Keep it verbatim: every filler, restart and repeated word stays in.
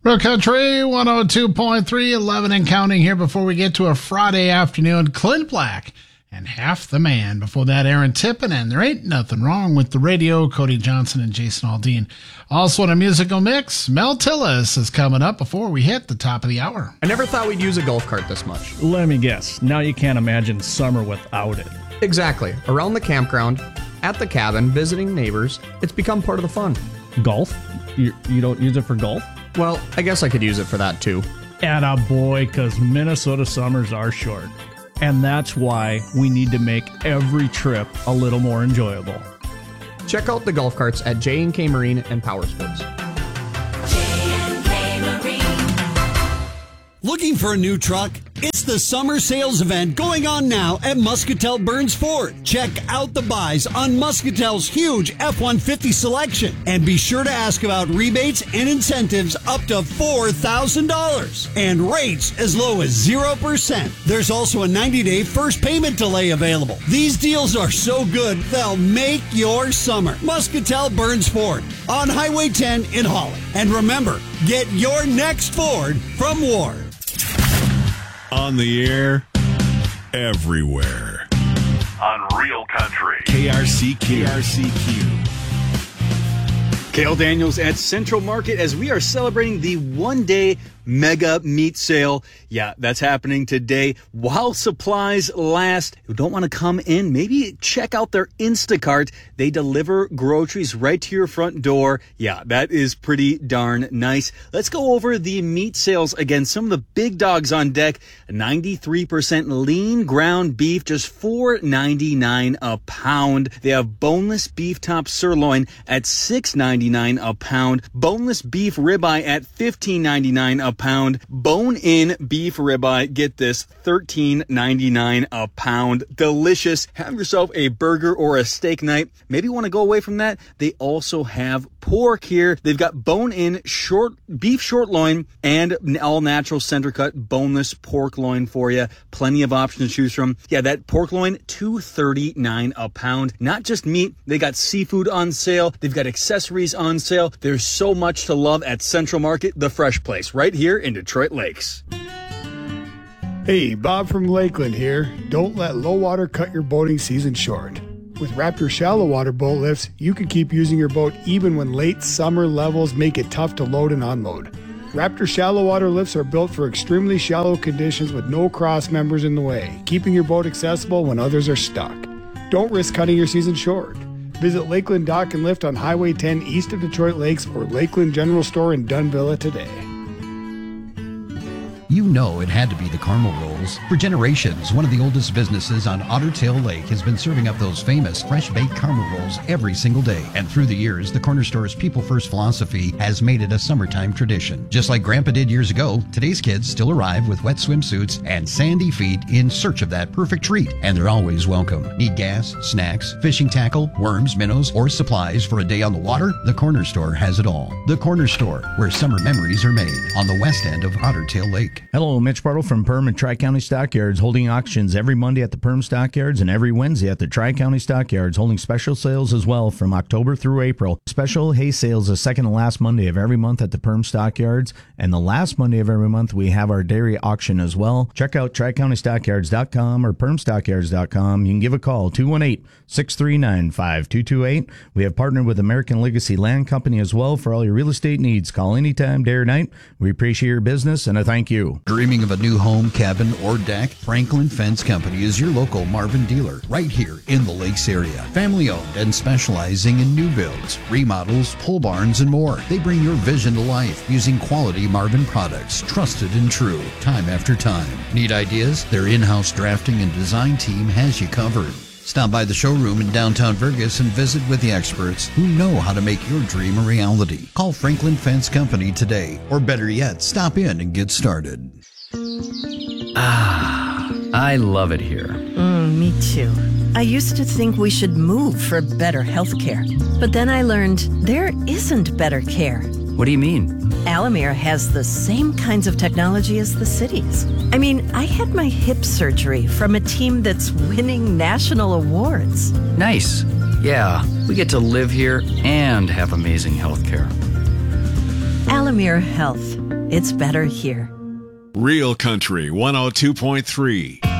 Real Country one oh two point three, eleven and counting here before we get to a Friday afternoon. Clint Black and Half the Man. Before that, Aaron Tippin, and There Ain't Nothing Wrong with the Radio, Cody Johnson and Jason Aldean. Also in a musical mix, Mel Tillis is coming up before we hit the top of the hour. I never thought we'd use a golf cart this much. Let me guess. Now you can't imagine summer without it. Exactly. Around the campground, at the cabin, visiting neighbors, it's become part of the fun. Golf? You, you don't use it for golf? Well, I guess I could use it for that too. Atta boy, because Minnesota summers are short. And that's why we need to make every trip a little more enjoyable. Check out the golf carts at J and K Marine and Power Sports. J and K Marine. Looking for a new truck? It's the summer sales event going on now at Muscatel Burns Ford. Check out the buys on Muscatel's huge F one fifty selection. And be sure to ask about rebates and incentives up to four thousand dollars. And rates as low as zero percent. There's also a ninety-day first payment delay available. These deals are so good, they'll make your summer. Muscatel Burns Ford on Highway ten in Holland. And remember, get your next Ford from Ward. On the air, everywhere. On Real Country. K R C Q. K R C Q. Cale Daniels at Central Market as we are celebrating the one-day mega meat sale. Yeah, that's happening today while supplies last. Who don't want to come in, maybe check out their Instacart. They deliver groceries right to your front door. Yeah, that is pretty darn nice. Let's go over the meat sales again. Some of the big dogs on deck. ninety-three percent lean ground beef, just four ninety-nine a pound. They have boneless beef top sirloin at six ninety-nine a pound. Boneless beef ribeye at fifteen ninety-nine a pound. Bone-in beef ribeye, get this, thirteen ninety-nine a pound. Delicious. Have yourself a burger or a steak night. Maybe you want to go away from that. They also have pork here. They've got bone-in short beef short loin and all-natural center-cut boneless pork loin for you. Plenty of options to choose from. Yeah, that pork loin, two thirty-nine a pound. Not just meat. They got seafood on sale. They've got accessories on sale. There's so much to love at Central Market, the fresh place, right here in Detroit Lakes. Hey, Bob from Lakeland here. Don't let low water cut your boating season short. With Raptor shallow water boat lifts, you can keep using your boat even when late summer levels make it tough to load and unload. Raptor shallow water lifts are built for extremely shallow conditions with no cross members in the way, keeping your boat accessible when others are stuck. Don't risk cutting your season short. Visit Lakeland Dock and Lift on Highway ten east of Detroit Lakes or Lakeland General Store in Dunvilla today. You know it had to be the Carmel Rolls. For generations, one of the oldest businesses on Otter Tail Lake has been serving up those famous fresh-baked Carmel Rolls every single day. And through the years, the corner store's people-first philosophy has made it a summertime tradition. Just like Grandpa did years ago, today's kids still arrive with wet swimsuits and sandy feet in search of that perfect treat. And they're always welcome. Need gas, snacks, fishing tackle, worms, minnows, or supplies for a day on the water? The corner store has it all. The Corner Store, where summer memories are made on the west end of Otter Tail Lake. Hello, Mitch Bartle from Perm and Tri-County Stockyards, holding auctions every Monday at the Perm Stockyards and every Wednesday at the Tri-County Stockyards, holding special sales as well from October through April. Special hay sales the second and last Monday of every month at the Perm Stockyards, and the last Monday of every month we have our dairy auction as well. Check out tri county stockyards dot com or perm stockyards dot com. You can give a call, two one eight, six three nine, five two two eight. We have partnered with American Legacy Land Company as well for all your real estate needs. Call anytime, day or night. We appreciate your business, and I thank you. Dreaming of a new home, cabin, or deck? Franklin Fence Company is your local Marvin dealer right here in the Lakes area. Family owned and specializing in new builds, remodels, pole barns, and more. They bring your vision to life using quality Marvin products, trusted and true, time after time. Need ideas? Their in-house drafting and design team has you covered. Stop by the showroom in downtown Vergas and visit with the experts who know how to make your dream a reality. Call Franklin Fence Company today, or better yet, stop in and get started. Ah, I love it here. Mm, me too. I used to think we should move for better health care, but then I learned there isn't better care. What do you mean? Alamere has the same kinds of technology as the cities. I mean, I had my hip surgery from a team that's winning national awards. Nice. Yeah, we get to live here and have amazing health care. Alamere Delamere Health. It's better here. Real Country one oh two point three.